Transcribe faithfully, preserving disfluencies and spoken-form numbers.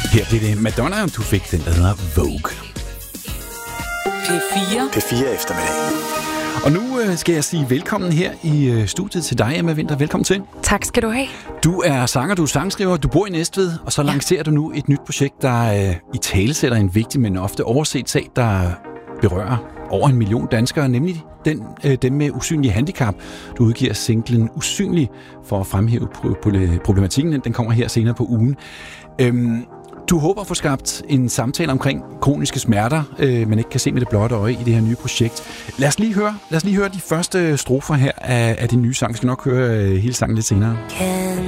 Her bliver det Madonna, og du fik den, der hedder Vogue. P fire. P fire eftermiddag. Og nu skal jeg sige velkommen her i studiet til dig, Emma Winther. Velkommen til. Tak skal du have. Du er sanger, du er sangskriver, du bor i Næstved, og så lancerer du nu et nyt projekt, der i talesætter en vigtig, men ofte overset sag, der berører over en million danskere, nemlig den, dem med usynlige handicap. Du udgiver singlen Usynlig for at fremhæve problematikken. Den kommer her senere på ugen. Øhm, Du håber at få skabt en samtale omkring kroniske smerter, øh, man ikke kan se med det blotte øje i det her nye projekt. Lad os lige høre, lad os lige høre de første strofer her af, af din nye sang. Vi skal nok høre øh, hele sangen lidt senere. Kan